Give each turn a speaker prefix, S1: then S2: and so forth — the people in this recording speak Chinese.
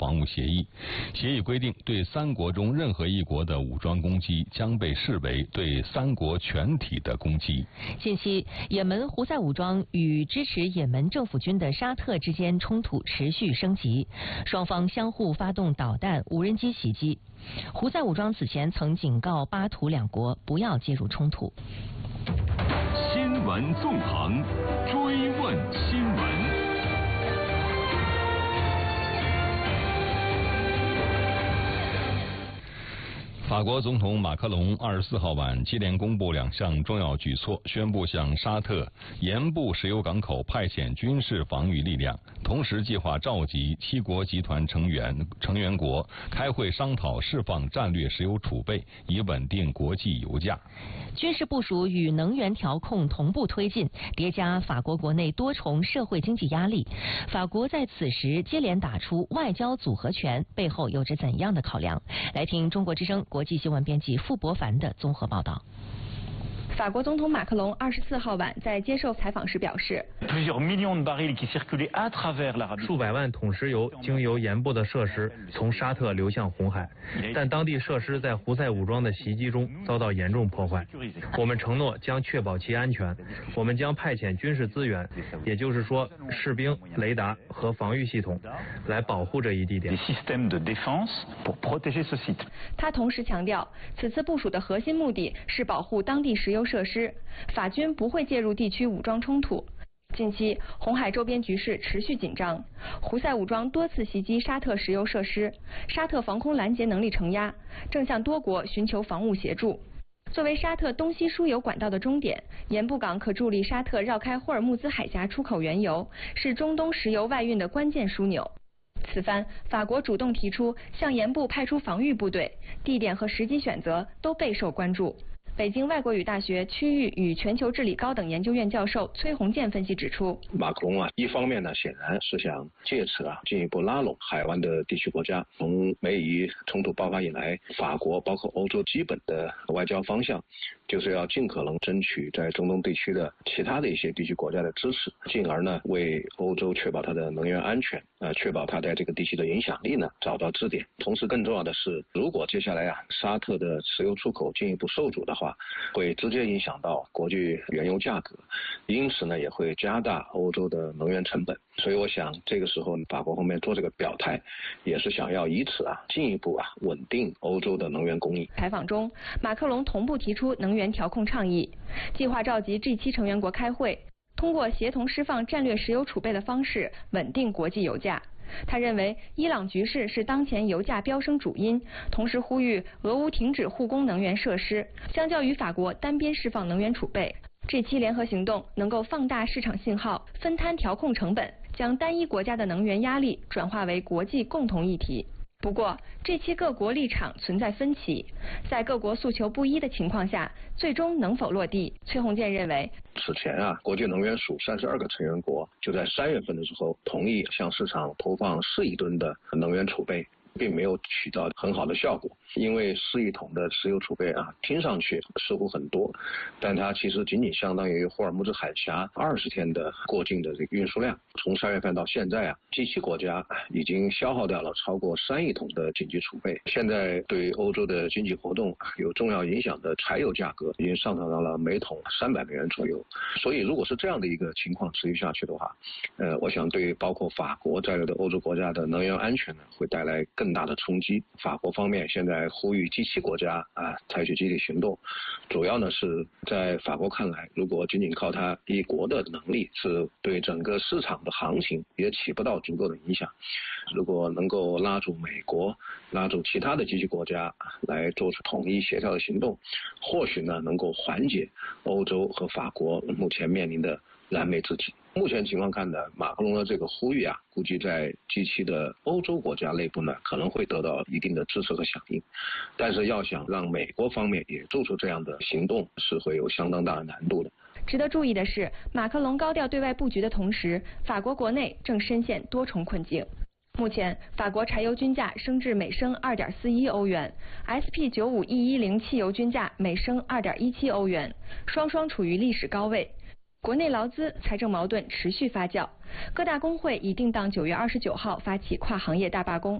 S1: 防务协议。协议规定，对三国中任何一国的武装攻击将被视为对三国全体的攻击。
S2: 近期，也门胡塞武装与支持也门政府军的沙特之间冲突持续升级，双方相互发动导弹、无人机袭击。胡塞武装此前曾警告巴图两国不要介入冲突。
S3: 新闻纵横，追问新闻。
S1: 法国总统马克龙24号晚接连公布2项重要举措，宣布向沙特盐部石油港口派遣军事防御力量，同时计划召集7国集团成员国开会商讨释放战略石油储备，以稳定国际油价。
S2: 军事部署与能源调控同步推进，叠加法国国内多重社会经济压力，法国在此时接连打出外交组合拳，背后有着怎样的考量？来听中国之声国际新闻编辑傅博凡的综合报道。
S4: 法国总统马克龙24号晚在接受采访时表示，
S5: 数百万桶石油经由盐部的设施从沙特流向红海，但当地设施在胡塞武装的袭击中遭到严重破坏。我们承诺将确保其安全，我们将派遣军事资源，也就是说士兵、雷达和防御系统来保护这一地点。
S4: 他同时强调，此次部署的核心目的是保护当地石油设施，法军不会介入地区武装冲突。近期，红海周边局势持续紧张，胡塞武装多次袭击沙特石油设施，沙特防空拦截能力承压，正向多国寻求防务协助。作为沙特东西输油管道的终点，盐部港可助力沙特绕开霍尔木兹海峡出口原油，是中东石油外运的关键枢纽。此番，法国主动提出向盐部派出防御部队，地点和时机选择都备受关注。北京外国语大学区域与全球治理高等研究院教授崔洪建分析指出，
S6: 马克龙一方面呢，显然是想借此进一步拉拢海湾的地区国家。从美以冲突爆发以来，法国包括欧洲基本的外交方向，就是要尽可能争取在中东地区的其他的一些地区国家的支持，进而呢为欧洲确保它的能源安全，确保它在这个地区的影响力呢找到支点。同时更重要的是，如果接下来沙特的石油出口进一步受阻的话，会直接影响到国际原油价格，因此呢也会加大欧洲的能源成本。所以我想这个时候法国方面做这个表态，也是想要以此进一步稳定欧洲的能源供应。
S4: 采访中，马克龙同步提出能源调控倡议，计划召集G7成员国开会，通过协同释放战略石油储备的方式稳定国际油价。他认为伊朗局势是当前油价飙升主因，同时呼吁俄乌停止护工能源设施。相较于法国单边释放能源储备，G7联合行动能够放大市场信号，分摊调控成本，将单一国家的能源压力转化为国际共同议题。不过，G7各国立场存在分歧，在各国诉求不一的情况下，最终能否落地？崔洪建认为，
S6: 此前国际能源署32个成员国就在3月份的时候同意向市场投放4亿吨的能源储备，并没有起到很好的效果。因为4亿桶的石油储备听上去似乎很多，但它其实仅仅相当于霍尔木兹海峡20天的过境的这个运输量。从3月份到现在G7国家已经消耗掉了超过3亿桶的紧急储备。现在对欧洲的经济活动有重要影响的柴油价格已经上涨到了每桶300美元左右。所以如果是这样的一个情况持续下去的话，我想对包括法国在内的欧洲国家的能源安全呢会带来更大的冲击。法国方面现在呼吁G7国家采取集体行动，主要呢是在法国看来，如果仅仅靠它一国的能力，是对整个市场的行情也起不到足够的影响。如果能够拉住美国，拉住其他的G7国家来做出统一协调的行动，或许呢能够缓解欧洲和法国目前面临的燃眉之急。目前情况看呢，马克龙的这个呼吁估计在G7的欧洲国家内部呢可能会得到一定的支持和响应，但是要想让美国方面也做出这样的行动，是会有相当大的难度的。
S4: 值得注意的是，马克龙高调对外布局的同时，法国国内正深陷多重困境。目前，法国柴油均价升至每升2.41欧元 ，SP95E10汽油均价每升2.17欧元，双双处于历史高位。国内劳资财政矛盾持续发酵，各大工会已定档9月29号发起跨行业大罢工。